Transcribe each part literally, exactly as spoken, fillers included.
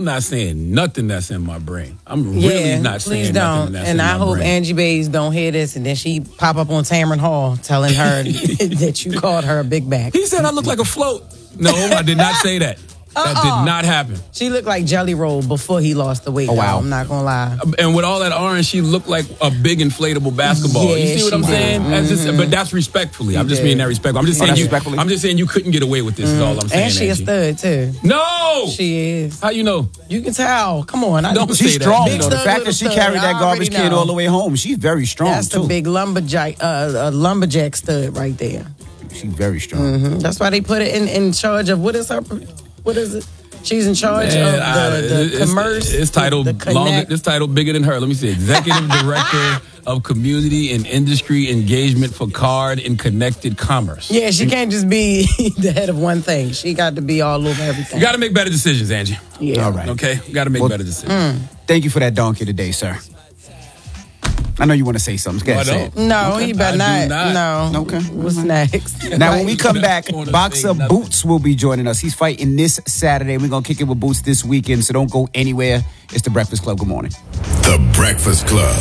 not saying nothing that's in my brain. I'm really yeah, not saying don't. nothing that's and in I my hope brain. Angie Bays don't hear this, and then she pop up on Tamron Hall telling her that you called her a big back. He said I look like a float. No, I did not say that. That Uh-uh. did not happen. She looked like Jelly Roll before he lost the weight. Oh, wow. I'm not going to lie. And with all that orange, she looked like a big inflatable basketball. Yeah, you see what I'm she saying? did. That's just, Mhm. but that's respectfully. I'm just did. being that respectful. I'm just Oh, saying that's you. respectfully? I'm just saying you couldn't get away with this. Is all I'm saying. And she a Angie. stud, too. No! She is. How you know? You can tell. Come on. I Don't know. say She's that. strong, Big though. The stud, fact little that she stud. carried I that garbage already kid know. all the way home, she's very strong, That's too. the big lumberjack, uh, a lumberjack stud right there. She's very strong. Mm-hmm. That's why they put it in, in charge of, what is her, what is it? She's in charge Man, of I- the, the it's, commerce. It's titled the connect. longer. It's titled bigger than her. Let me see. Executive Director of Community and Industry Engagement for Card and Connected Commerce. Yeah, she can't just be the head of one thing. She got to be all over everything. You got to make better decisions, Angie. Yeah. All right. Okay? You got to make Well, better decisions. Thank you for that donkey today, sir. I know you want to say something. Go ahead, No, I say it. No, Okay. he better I do not. not. No. Okay. What's next? Now, when we come back, Wanna Boxer say nothing. Boots will be joining us. He's fighting this Saturday. We're going to kick it with Boots this weekend, so don't go anywhere. It's The Breakfast Club. Good morning. The Breakfast Club.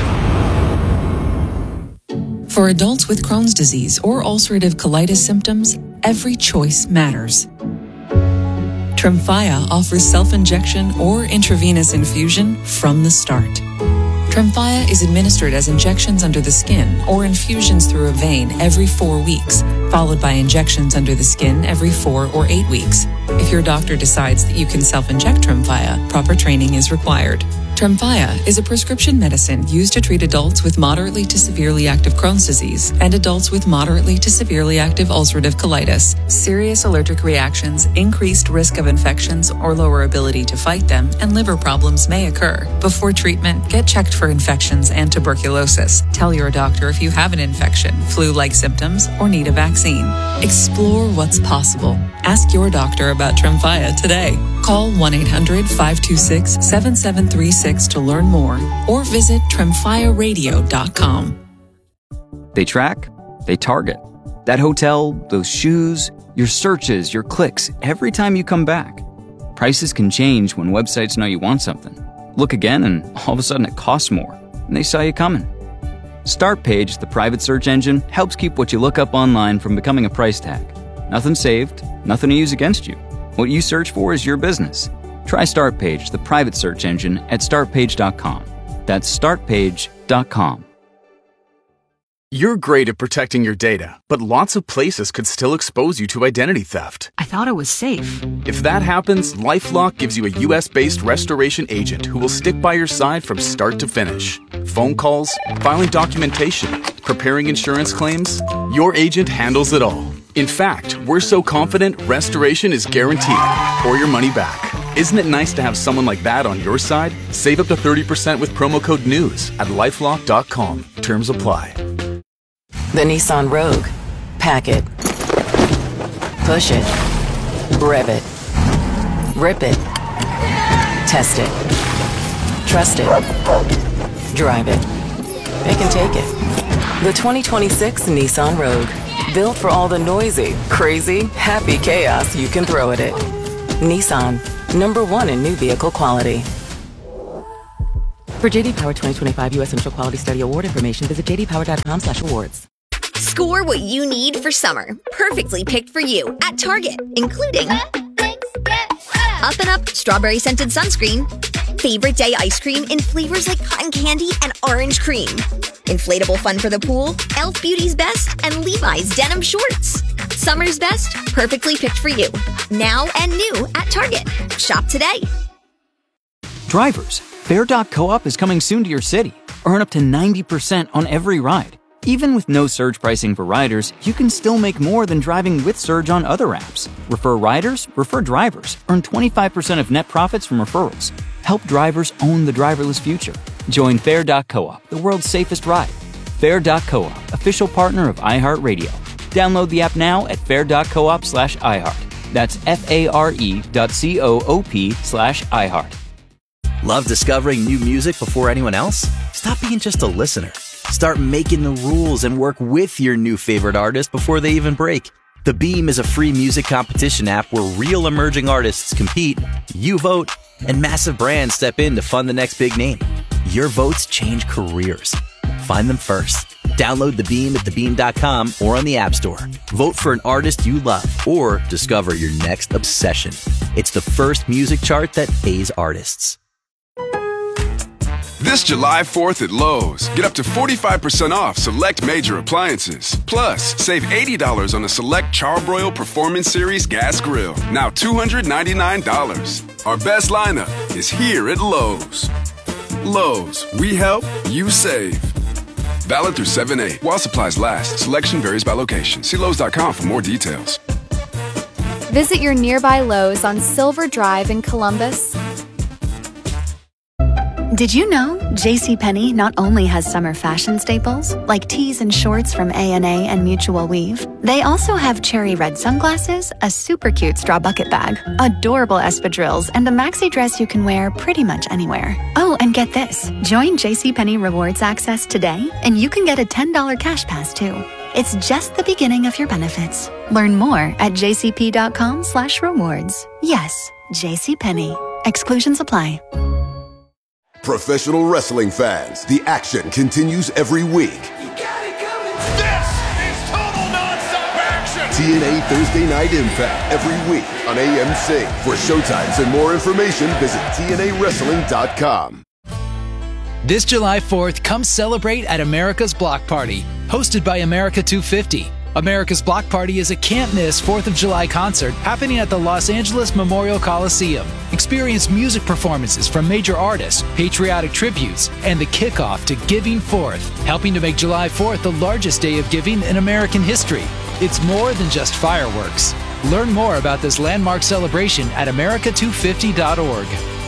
For adults with Crohn's disease or ulcerative colitis symptoms, every choice matters. Tremfya offers self-injection or intravenous infusion from the start. Tremfya is administered as injections under the skin or infusions through a vein every four weeks, followed by injections under the skin every four or eight weeks. If your doctor decides that you can self-inject Tremfya, proper training is required. Tremfya is a prescription medicine used to treat adults with moderately to severely active Crohn's disease and adults with moderately to severely active ulcerative colitis. Serious allergic reactions, increased risk of infections or lower ability to fight them, and liver problems may occur. Before treatment, get checked for infections and tuberculosis. Tell your doctor if you have an infection, flu-like symptoms, or need a vaccine. Explore what's possible. Ask your doctor about Tremfya today. Call one eight hundred five two six seven seven three six to learn more or visit tremfya radio dot com. They track, they target. That hotel, those shoes, your searches, your clicks, every time you come back. Prices can change when websites know you want something. Look again and all of a sudden it costs more, and they saw you coming. Startpage, the private search engine, helps keep what you look up online from becoming a price tag. Nothing saved, nothing to use against you. What you search for is your business. Try Startpage, the private search engine, at start page dot com. That's start page dot com. You're great at protecting your data, but lots of places could still expose you to identity theft. I thought it was safe. If that happens, LifeLock gives you a U S-based restoration agent who will stick by your side from start to finish. Phone calls, filing documentation, preparing insurance claims, your agent handles it all. In fact, we're so confident restoration is guaranteed or your money back. Isn't it nice to have someone like that on your side? Save up to thirty percent with promo code NEWS at lifelock dot com. Terms apply. The Nissan Rogue. Pack it. Push it. Rev it. Rip it. Test it. Trust it. Drive it. It can take it. The twenty twenty-six Nissan Rogue. Built for all the noisy, crazy, happy chaos you can throw at it. Nissan. Number one in new vehicle quality. For J D Power twenty twenty-five U S Initial Quality Study Award information, visit j d power dot com slash awards. Score what you need for summer. Perfectly picked for you at Target, including Up and Up Strawberry Scented Sunscreen, Favorite Day Ice Cream in flavors like cotton candy and orange cream, Inflatable Fun for the Pool, e l f Beauty's Best, and Levi's Denim Shorts. Summer's best, perfectly picked for you. Now and new at Target. Shop today. Drivers, Fair dot coop is coming soon to your city. Earn up to ninety percent on every ride. Even with no surge pricing for riders, you can still make more than driving with Surge on other apps. Refer riders, refer drivers. Earn twenty-five percent of net profits from referrals. Help drivers own the driverless future. Join Fair dot coop, the world's safest ride. Fair dot coop, official partner of iHeartRadio. Download the app now at fair dot coop slash iHeart. That's F-A-R-E dot C-O-O-P slash iHeart. Love discovering new music before anyone else? Stop being just a listener. Start making the rules and work with your new favorite artist before they even break. The Beam is a free music competition app where real emerging artists compete, you vote, And massive brands step in to fund the next big name. Your votes change careers. Find them first. Download The Beam at the beam dot com or on the App Store. Vote for an artist you love or discover your next obsession. It's the first music chart that pays artists. This July fourth at Lowe's, get up to forty-five percent off select major appliances. Plus, save eighty dollars on a select Charbroil Performance Series gas grill, now two hundred ninety-nine dollars. Our best lineup is here at Lowe's. Lowe's, we help, you save. Valid through seven eight. While supplies last, selection varies by location. See Lowe's dot com for more details. Visit your nearby Lowe's on Silver Drive in Columbus. Did you know JCPenney not only has summer fashion staples, like tees and shorts from A and A and Mutual Weave, they also have cherry red sunglasses, a super cute straw bucket bag, adorable espadrilles, and a maxi dress you can wear pretty much anywhere. Oh, and get this. Join JCPenney Rewards Access today, and you can get a ten dollars cash pass, too. It's just the beginning of your benefits. Learn more at jcp.com slash rewards. Yes, JCPenney. Exclusions apply. Professional wrestling fans, the action continues every week. You got it coming. This is total nonstop action. T N A Thursday Night Impact every week on A M C. For showtimes and more information, visit T N A wrestling dot com. This July fourth, come celebrate at America's Block Party, hosted by America two fifty. America's Block Party is a can't-miss fourth of July concert happening at the Los Angeles Memorial Coliseum. Experience music performances from major artists, patriotic tributes, and the kickoff to Giving Fourth, helping to make July fourth the largest day of giving in American history. It's more than just fireworks. Learn more about this landmark celebration at america two fifty dot org.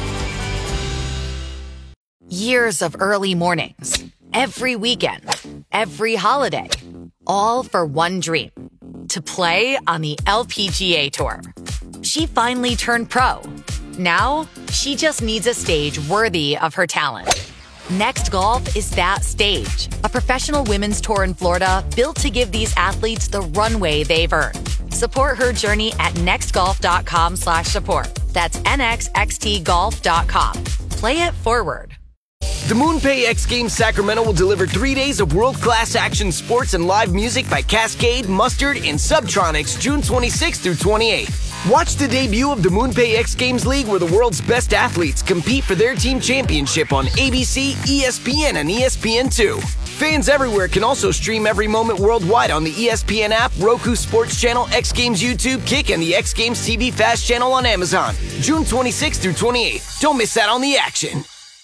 Years of early mornings, every weekend, every holiday, all for one dream, to play on the L P G A Tour. She finally turned pro. Now, she just needs a stage worthy of her talent. Next Golf is that stage, a professional women's tour in Florida built to give these athletes the runway they've earned. Support her journey at nextgolf.com slash support. That's N X X T golf dot com. Play it forward. The MoonPay X Games Sacramento will deliver three days of world-class action sports and live music by Cascade, Mustard, and Subtronics June twenty-sixth through twenty-eighth. Watch the debut of the MoonPay X Games League where the world's best athletes compete for their team championship on A B C, E S P N, and E S P N two. Fans everywhere can also stream every moment worldwide on the E S P N app, Roku Sports Channel, X Games YouTube, Kick, and the X Games T V Fast channel on Amazon. June twenty-sixth through twenty-eighth. Don't miss out on the action.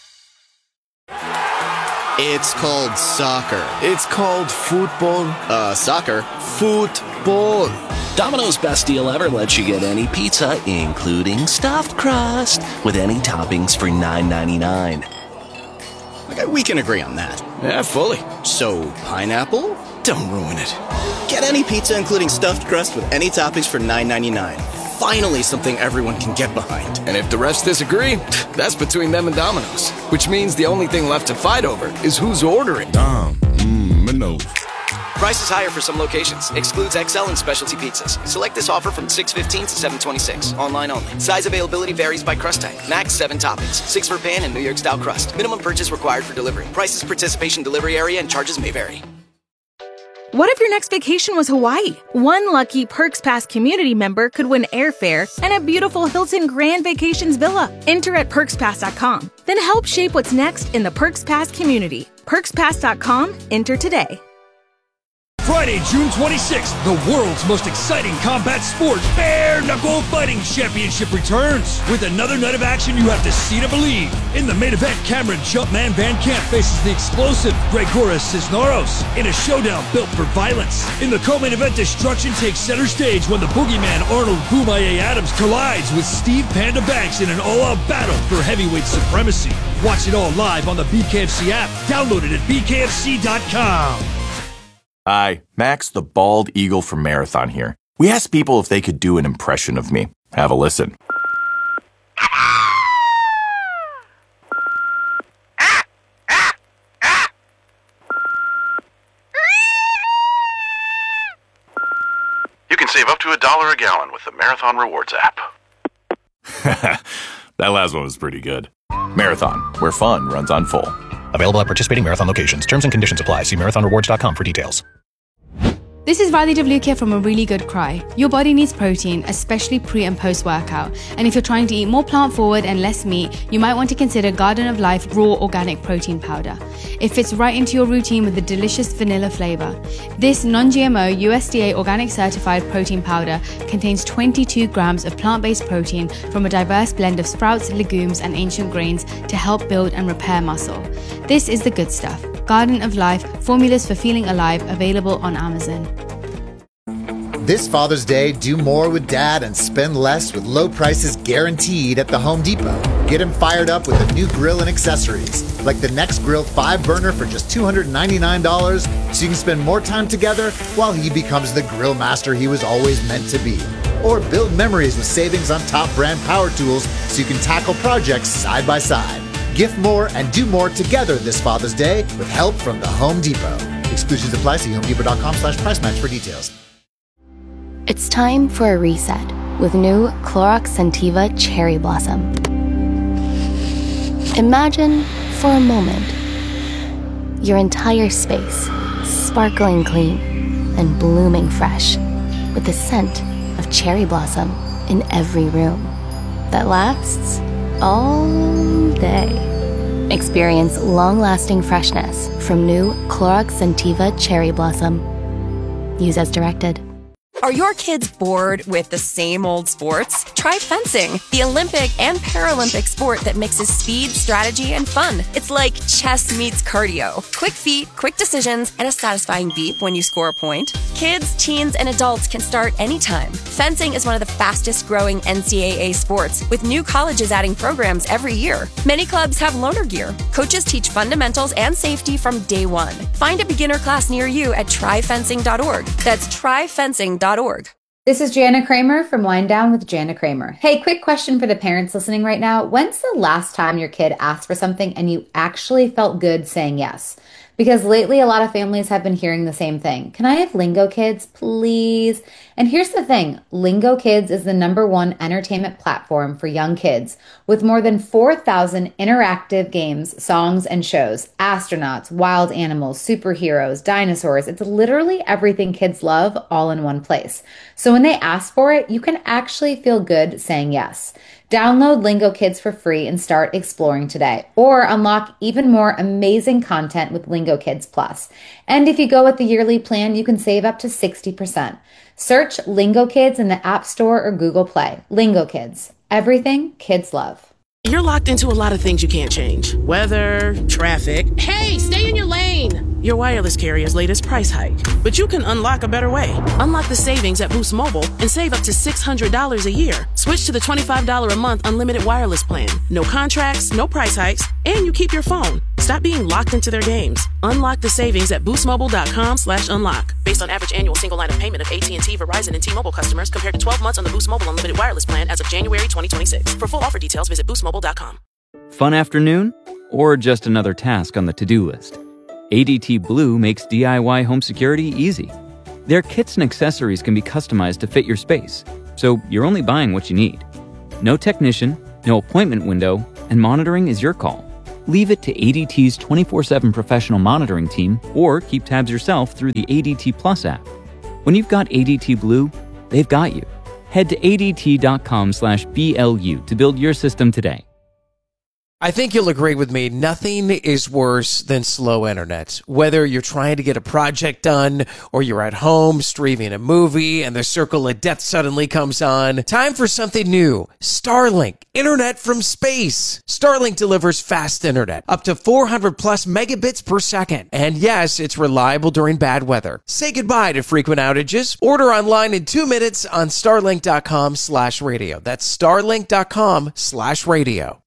It's called soccer. It's called football. Uh, soccer. Football. Domino's Best Deal Ever lets you get any pizza, including stuffed crust, with any toppings for nine ninety-nine. Okay, we can agree on that. Yeah, fully. So, pineapple? Don't ruin it. Get any pizza, including stuffed crust, with any toppings for nine ninety-nine. Finally, something everyone can get behind. And if the refs disagree, that's between them and Domino's. Which means the only thing left to fight over is who's ordering. Dom, mmm, no. Price is higher for some locations. Excludes X L and specialty pizzas. Select this offer from six fifteen to seven twenty-six. Online only. Size availability varies by crust type. Max seven toppings. Six for pan and New York style crust. Minimum purchase required for delivery. Prices, participation, delivery area, and charges may vary. What if your next vacation was Hawaii? One lucky Perks Pass community member could win airfare and a beautiful Hilton Grand Vacations villa. Enter at perks pass dot com. Then help shape what's next in the Perks Pass community. perks pass dot com. Enter today. Friday, June twenty-sixth, the world's most exciting combat sport, Bare Knuckle Fighting Championship returns. With another night of action you have to see to believe. In the main event, Cameron Jumpman Van Camp faces the explosive Gregoris Cisneros in a showdown built for violence. In the co-main event, destruction takes center stage when the boogeyman Arnold Boomaye Adams collides with Steve Panda Banks in an all-out battle for heavyweight supremacy. Watch it all live on the B K F C app. Download it at b k f c dot com. Hi, Max the Bald Eagle from Marathon here. We asked people if they could do an impression of me. Have a listen. You can save up to a dollar a gallon with the Marathon Rewards app. that last one was pretty good. Marathon, where fun runs on full. Available at participating Marathon locations. Terms and conditions apply. See marathon rewards dot com for details. This is Riley Devlukia from A Really Good Cry. Your body needs protein, especially pre and post workout. And if you're trying to eat more plant forward and less meat, you might want to consider Garden of Life Raw Organic Protein Powder. It fits right into your routine with a delicious vanilla flavor. This non-G M O U S D A organic certified protein powder contains twenty-two grams of plant-based protein from a diverse blend of sprouts, legumes, and ancient grains to help build and repair muscle. This is the good stuff. Garden of Life, formulas for feeling alive, available on Amazon. This Father's Day, do more with Dad and spend less with low prices guaranteed at the Home Depot. Get him fired up with a new grill and accessories, like the Next Grill five burner for just two hundred ninety-nine dollars, so you can spend more time together while he becomes the grill master he was always meant to be. Or build memories with savings on top brand power tools so you can tackle projects side by side. Gift more and do more together this Father's Day with help from the Home Depot. Exclusions apply. See homedepot.com slash price match for details. It's time for a reset with new Clorox Scentiva Cherry Blossom. Imagine, for a moment, your entire space sparkling clean and blooming fresh with the scent of cherry blossom in every room that lasts all day. Experience long-lasting freshness from new Clorox Scentiva Cherry Blossom. Use as directed. Are your kids bored with the same old sports? Try fencing, the Olympic and Paralympic sport that mixes speed, strategy, and fun. It's like chess meets cardio. Quick feet, quick decisions, and a satisfying beep when you score a point. Kids, teens, and adults can start anytime. Fencing is one of the fastest growing N C double A sports, with new colleges adding programs every year. Many clubs have loaner gear. Coaches teach fundamentals and safety from day one. Find a beginner class near you at try fencing dot org. That's try fencing dot org. This is Jana Kramer from Wind Down with Jana Kramer. Hey, quick question for the parents listening right now. When's the last time your kid asked for something and you actually felt good saying yes? Because lately a lot of families have been hearing the same thing. Can I have Lingo Kids, please? And here's the thing. Lingo Kids is the number one entertainment platform for young kids with more than four thousand interactive games, songs, and shows. Astronauts, wild animals, superheroes, dinosaurs. It's literally everything kids love all in one place. So when they ask for it, you can actually feel good saying yes. Download Lingo Kids for free and start exploring today, or unlock even more amazing content with Lingo Kids Plus. And if you go with the yearly plan, you can save up to sixty percent. Search Lingo Kids in the App Store or Google Play. Lingo Kids, everything kids love. You're locked into a lot of things you can't change. Weather, traffic. Hey, stay in your lane! Your wireless carrier's latest price hike. But you can unlock a better way. Unlock the savings at Boost Mobile and save up to six hundred dollars a year. Switch to the twenty-five dollars a month unlimited wireless plan. No contracts, no price hikes, and you keep your phone. Stop being locked into their games. Unlock the savings at boostmobile.com slash unlock. Based on average annual single line of payment of A T and T, Verizon, and T-Mobile customers compared to twelve months on the Boost Mobile unlimited wireless plan as of January twenty twenty-six. For full offer details, visit boost mobile dot com. Fun afternoon? Or just another task on the to-do list? A D T Blue makes D I Y home security easy. Their kits and accessories can be customized to fit your space, so you're only buying what you need. No technician, no appointment window, and monitoring is your call. Leave it to A D T's twenty-four seven professional monitoring team, or keep tabs yourself through the A D T Plus app. When you've got A D T Blue, they've got you. Head to A D T dot com slash B L U to build your system today. I think you'll agree with me, nothing is worse than slow internet. Whether you're trying to get a project done or you're at home streaming a movie and the circle of death suddenly comes on, time for something new. Starlink, internet from space. Starlink delivers fast internet, up to four hundred plus megabits per second. And yes, it's reliable during bad weather. Say goodbye to frequent outages. Order online in two minutes on starlink.com slash radio. That's starlink.com slash radio.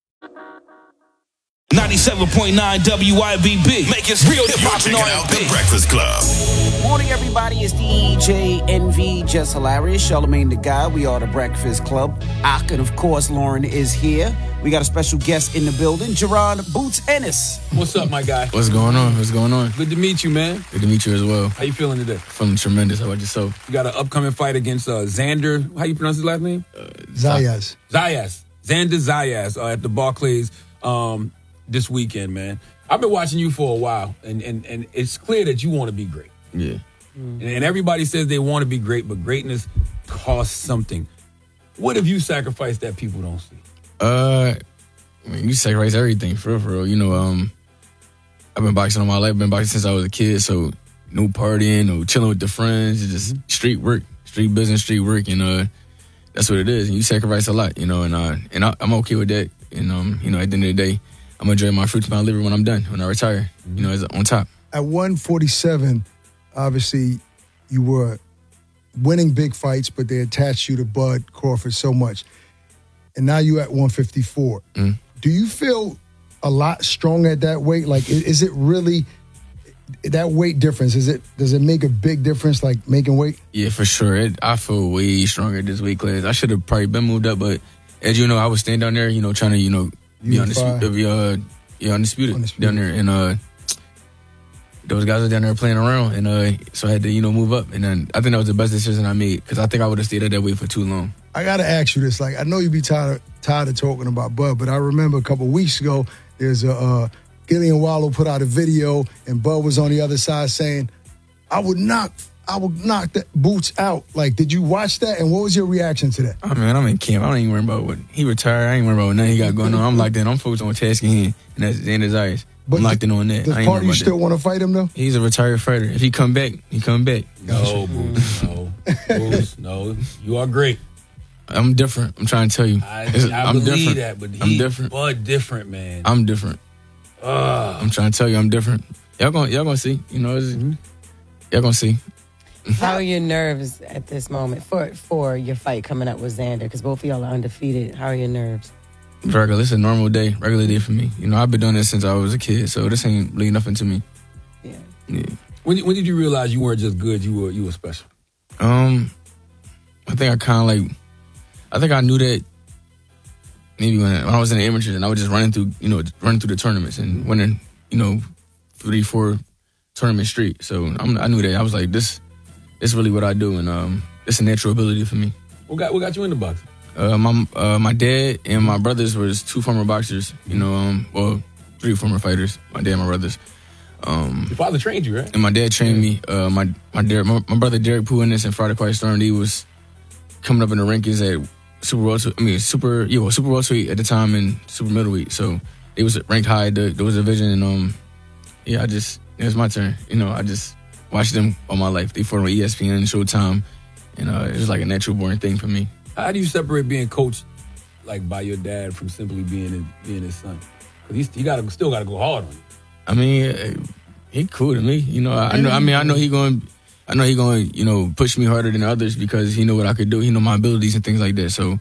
ninety-seven point nine W I B B. Make it real hip-hop and R and B. The Breakfast Club. Morning, everybody. It's D J N V, Just Hilarious, Charlamagne the Guy. We are the Breakfast Club. Ak, and of course, Lauren is here. We got a special guest in the building, Jerron Boots Ennis. What's up, my guy? What's going on? What's going on? Good to meet you, man. Good to meet you as well. How you feeling today? Feeling tremendous. How about yourself? You got an upcoming fight against uh, Xander. How you pronounce his last name? Uh, Zayas. Zayas. Xander Zayas uh, at the Barclays um, this weekend, man. I've been watching you for a while, and and, and it's clear that you want to be great. Yeah. Mm. And, and everybody says they want to be great, but greatness costs something. What have you sacrificed that people don't see? Uh, I mean, you sacrifice everything, for real, for real. You know, um, I've been boxing all my life. I've been boxing since I was a kid, so no partying, no chilling with the friends, just mm-hmm. street work, street business, street work, and uh, that's what it is. And you sacrifice a lot, you know, and uh, and I, I'm okay with that. And um, you know, at the end of the day, I'm gonna enjoy my fruits of my labor when I'm done, when I retire. Mm-hmm. You know, as on top. At one forty-seven, obviously, you were winning big fights, but they attached you to Bud Crawford so much. And now you're at one fifty-four. Mm. Do you feel a lot stronger at that weight? Like, is, is it really that weight difference? Is it does it make a big difference, like making weight? Yeah, for sure. It, I feel way stronger at this weight class. I should have probably been moved up, but as you know, I was standing down there, you know, trying to, you know, be undisputed, be, uh, yeah, undisputed, undisputed down there, and uh. Those guys were down there playing around, and uh, so I had to, you know, move up. And then I think that was the best decision I made because I think I would have stayed at that weight for too long. I got to ask you this. Like, I know you'd be tired, tired of talking about Bud, but I remember a couple weeks ago, there's a uh, Gillian Wallow put out a video, and Bud was on the other side saying, I would knock, I would knock the Boots out. Like, did you watch that, and what was your reaction to that? Oh, man, I'm in camp. I don't even worry about what he retired. I ain't worry about what nothing he got going on. I'm locked in. I'm focused on tasking him, and that's Xander Zayas. But I'm locked in on that. Does I ain't part of you still that. want to fight him, though? He's a retired fighter. If he come back, he come back. No, Boots, no. Boots, no. You are great. I'm different. I'm trying to tell you. I, I I'm believe different. that, but he, I'm different. Bud different, man. I'm different. Uh, I'm trying to tell you I'm different. Y'all gonna, y'all gonna see. You know, mm-hmm. y'all gonna see. How are your nerves at this moment for for your fight coming up with Xander? Because both of y'all are undefeated. How are your nerves? Regular. It's a normal day, regular day for me. You know, I've been doing this since I was a kid, so this ain't really nothing to me. Yeah. Yeah. When when did you realize you weren't just good, you were you were special? Um, I think I kind of like, I think I knew that maybe when I, when I was in the amateurs and I was just running through, you know, running through the tournaments and winning, you know, three, four tournaments straight. So I'm, I knew that. I was like, this, this is really what I do, and um, it's a natural ability for me. What got what got you into boxing? Uh, my uh, my dad and my brothers were two former boxers. You know, um, well, three former fighters. My dad and my brothers. Um, Your father trained you, right? And my dad trained me. Uh, my my, Derek, my my brother Derek Puinnis and Friday Quiet Storm. He was coming up in the rankings at super welterweight. I mean, super yeah, well, super welterweight at the time and super middleweight. So it was ranked high. There was a division, and um, yeah, I just it was my turn. You know, I just watched them all my life. They fought on E S P N, Showtime, and uh, it was like a natural born thing for me. How do you separate being coached like by your dad from simply being his, being his son? Because he got still got to go hard on you. I mean, he cool to me. You know, I, I know. I mean, I know he going. I know he going. You know, push me harder than others because he know what I could do. He know my abilities and things like that. So,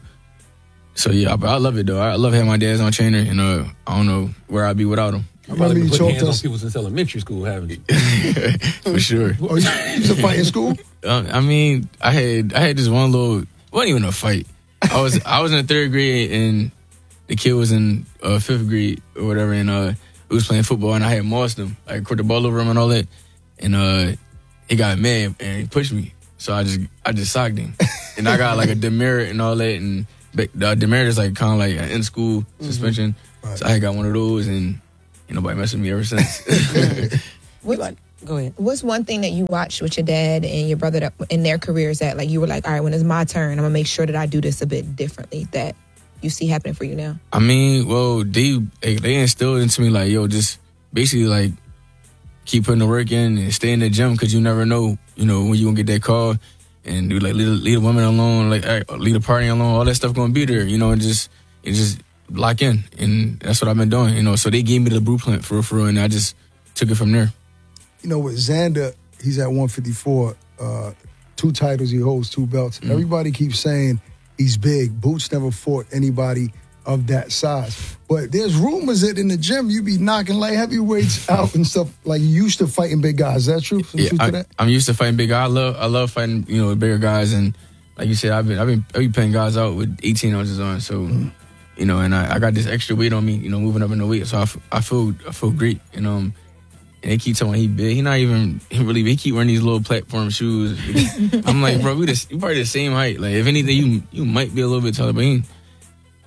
so yeah, I, I love it though. I love having my dad as my trainer, and uh, I don't know where I'd be without him. You probably been putting hands on people since elementary school, haven't you? For sure. Oh, you used to fight in school? Uh, I mean, I had I had this one little. It wasn't even a fight. I was I was in the third grade and the kid was in uh, fifth grade or whatever, and uh, we was playing football and I had mossed him, I caught the ball over him and all that, and uh, he got mad and he pushed me, so I just I just socked him, and I got like a demerit and all that, and the demerit is like kind of like an in school suspension, mm-hmm. Right. So I got one of those, and ain't nobody messing with me ever since. What? Go ahead. What's one thing that you watched with your dad and your brother that, in their careers that like you were like, all right, when it's my turn, I'm gonna make sure that I do this a bit differently that you see happening for you now? I mean, well, they they instilled into me like, yo, just basically like keep putting the work in and stay in the gym because you never know, you know, when you gonna get that call, and do like leave, leave a woman alone, like leave a party alone, all that stuff gonna be there, you know, and just and just lock in, and that's what I've been doing, you know. So they gave me the blueprint for for real, and I just took it from there. You know, with Xander, he's at one fifty-four, uh, two titles, he holds two belts. Mm-hmm. Everybody keeps saying he's big. Boots never fought anybody of that size. But there's rumors that in the gym you be knocking light heavyweights out and stuff. Like you used to fighting big guys. Is that true? Some yeah, truth I, to that? I'm used to fighting big guys. I love I love fighting, you know, bigger guys, and like you said, I've been I've been I've been putting guys out with eighteen ounces on. So mm-hmm. you know, and I, I got this extra weight on me, you know, moving up in the weight. So I, I feel I feel great, you know. Um, And they keep telling me he big. He not even he really big. He keep wearing these little platform shoes. I'm like, bro, we the, you probably the same height. Like, if anything, you you might be a little bit taller, but he,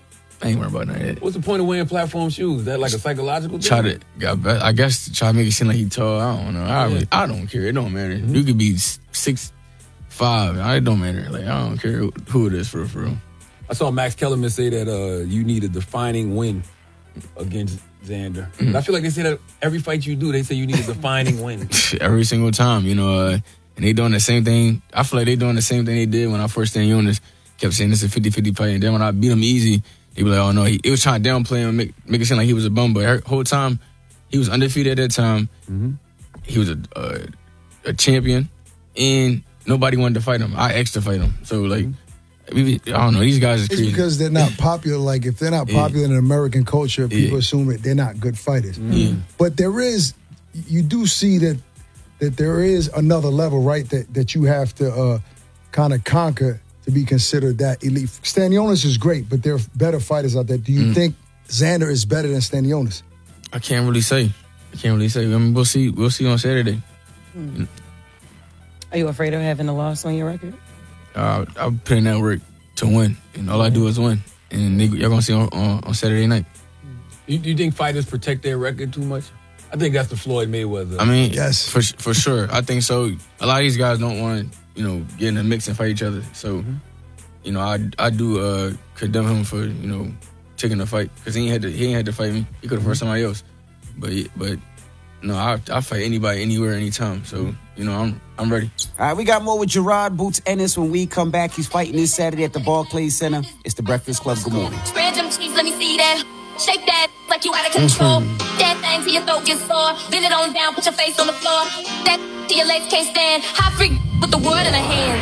I ain't worried about none of that. What's the point of wearing platform shoes? Is that like a psychological thing? Try to, got- I guess, try to make it seem like he tall. I don't know. I, really, I don't care. It don't matter. Mm-hmm. You could be six, five. It don't matter. Like I don't care who it is for for real. I saw Max Kellerman say that uh, you need a defining win against Xander. Mm-hmm. I feel like they say that every fight you do, they say you need a defining win. Every single time, you know, uh, and they doing the same thing. I feel like they doing the same thing they did when I first started Jonas. Kept saying this is a fifty-fifty fight, and then when I beat him easy, they be like, oh no, he, it was trying to downplay him, make, make it seem like he was a bum, but the whole time, he was undefeated at that time. Mm-hmm. He was a, a a champion, and nobody wanted to fight him. I asked to fight him. So, like, we, I don't know, these guys is It's crazy. because they're not popular. Like, if they're not Yeah. popular in American culture, people Yeah. assume that they're not good fighters. Yeah. But there is, you do see that that there is another level, right, that, that you have to uh, kind of conquer to be considered that elite. Stanionis is great, but there are better fighters out there. Do you Mm. think Xander is better than Stanionis? I can't really say. I can't really say. I mean, we'll see. We'll see on Saturday. Are you afraid of having a loss on your record? Uh, I put in that work to win, and all I do is win. And they, y'all gonna see on, on, on Saturday night. You, you think fighters protect their record too much? I think that's the Floyd Mayweather. I mean, yes, for for sure. I think so. A lot of these guys don't want, you know, get in the mix and fight each other. So, Mm-hmm. you know, I I do uh, condemn him for, you know, taking the fight because he ain't had to he ain't had to fight me. He could have fought somebody else. But but no, I I fight anybody, anywhere, anytime. So you know, I'm I'm ready. All right, we got more with Gerard Boots Ennis when we come back. He's fighting this Saturday at the Barclays Center. It's the Breakfast Club. Good morning. Spread them cheeks, let me see that. Shake that like you out of control. That thing till your throat gets sore. Bend it on down, put your face on the floor. That till your legs can't stand. Hot freak with the world in her hand.